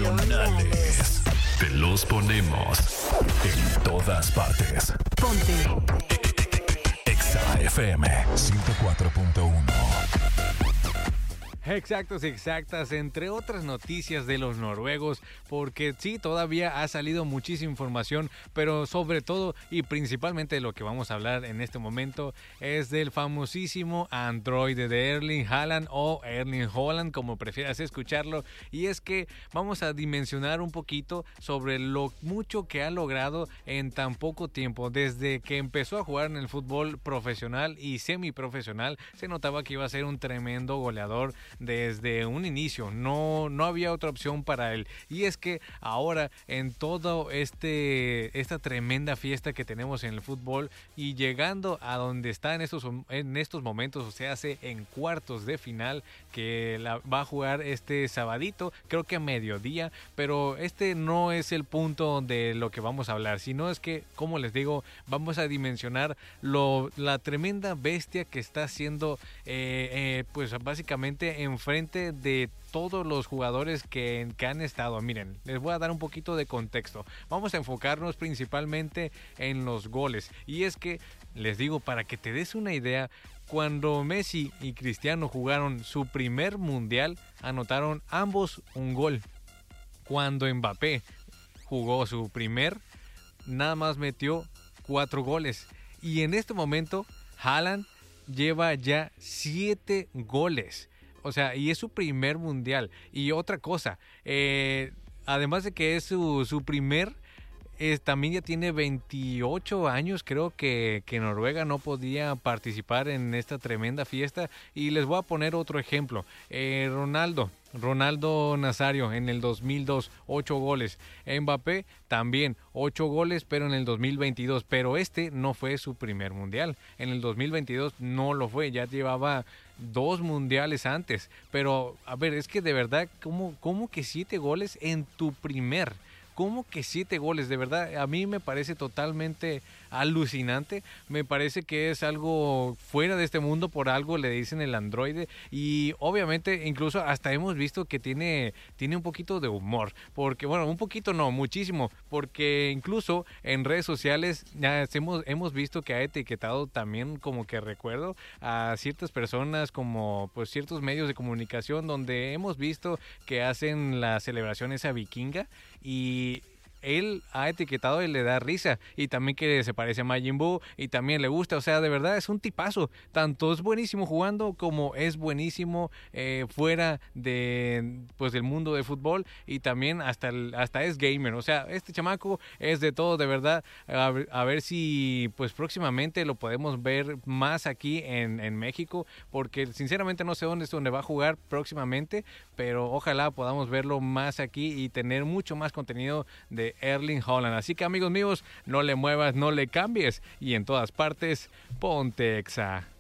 nacionales. Te los ponemos en todas partes. Ponte Exa FM 104.1. Exactos y exactas, entre otras noticias de los noruegos, porque sí, todavía ha salido muchísima información, pero sobre todo y principalmente de lo que vamos a hablar en este momento es del famosísimo androide de Erling Haaland o Erling Haaland, como prefieras escucharlo, y es que vamos a dimensionar un poquito sobre lo mucho que ha logrado en tan poco tiempo. Desde que empezó a jugar en el fútbol profesional y semiprofesional, se notaba que iba a ser un tremendo goleador desde un inicio. No había otra opción para él, y es que ahora en todo esta tremenda fiesta que tenemos en el fútbol y llegando a donde está en estos momentos, o sea, en cuartos de final, que va a jugar este sabadito, creo que a mediodía, pero este no es el punto de lo que vamos a hablar, sino es que, como les digo, vamos a dimensionar la tremenda bestia que está haciendo pues básicamente enfrente de todos los jugadores que han estado. Miren, les voy a dar un poquito de contexto. Vamos a enfocarnos principalmente en los goles. Y es que, les digo, para que te des una idea, cuando Messi y Cristiano jugaron su primer mundial, anotaron ambos un gol. Cuando Mbappé jugó su primer, nada más metió 4 goles. Y en este momento, Haaland lleva ya 7 goles. O sea, y es su primer mundial. Y otra cosa, además de que es su primer, también ya tiene 28 años. Creo que Noruega no podía participar en esta tremenda fiesta. Y les voy a poner otro ejemplo. Ronaldo Nazario en el 2002, 8 goles. Mbappé también 8 goles, pero en el 2022. Pero este no fue su primer mundial. En el 2022 no lo fue, ya llevaba 2 mundiales antes. Pero, a ver, es que de verdad, ¿cómo que 7 goles en tu primer? ¿Cómo que 7 goles? De verdad, a mí me parece totalmente alucinante. Me parece que es algo fuera de este mundo, por algo le dicen el androide. Y obviamente, incluso hasta hemos visto que tiene un poquito de humor. Porque, bueno, un poquito no, muchísimo. Porque incluso en redes sociales ya hemos visto que ha etiquetado también, como que recuerdo, a ciertas personas, como pues ciertos medios de comunicación, donde hemos visto que hacen la celebración esa vikinga. Y él ha etiquetado y le da risa, y también que se parece a Majin Buu y también le gusta. O sea, de verdad es un tipazo. Tanto es buenísimo jugando como es buenísimo fuera de pues del mundo de fútbol, y también hasta es gamer. O sea, este chamaco es de todo, de verdad. A ver si pues próximamente lo podemos ver más aquí en México, porque sinceramente no sé dónde va a jugar próximamente, pero ojalá podamos verlo más aquí y tener mucho más contenido de Erling Haaland. Así que, amigos míos, no le muevas, no le cambies, y en todas partes, ponte Exa.